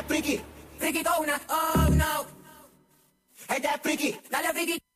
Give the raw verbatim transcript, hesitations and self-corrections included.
friki, friki con una, oh no. Ed è friki, dalle friki.